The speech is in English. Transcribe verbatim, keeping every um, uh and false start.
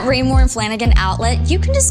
At Raymore and Flanagan Outlet, you can discover